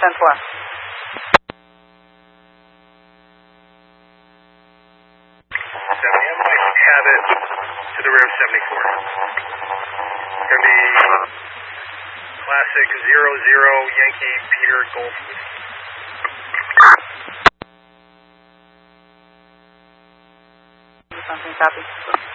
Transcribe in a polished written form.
left. Have it to the rear of 74. It's going to be classic 00 Yankee Peter Golf. Something copy.